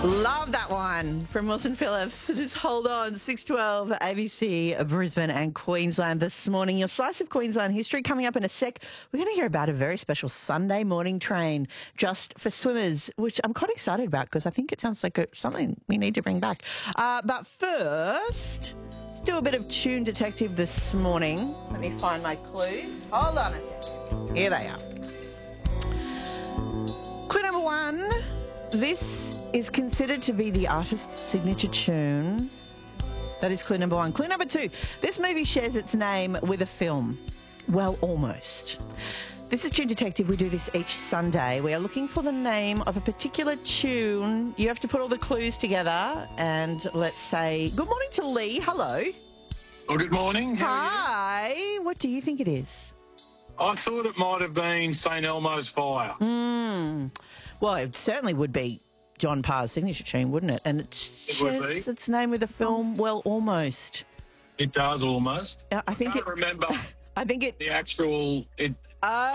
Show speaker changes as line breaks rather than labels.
Love that one from Wilson Phillips. Just hold on. 6:12 ABC, Brisbane and Queensland this morning. Your slice of Queensland history coming up in a sec. We're going to hear about a very special Sunday morning train just for swimmers, which I'm quite excited about because I think it sounds like something we need to bring back. But first, let's do a bit of Tune Detective this morning. Let me find my clues. Hold on a sec. Here they are. Clue number one. This is considered to be the artist's signature tune. That is clue number one. Clue number two. This movie shares its name with a film. Well, almost. This is Tune Detective. We do this each Sunday. We are looking for the name of a particular tune. You have to put all the clues together and let's say good morning to Lee. Hello.
Well, good morning.
Hi. What do you think it is?
I thought it might have been St Elmo's Fire.
Well, it certainly would be John Parr's signature tune, wouldn't it? And it shares its name with the film. Well, almost.
It does almost.
I think
I can't remember
I think it.
the actual.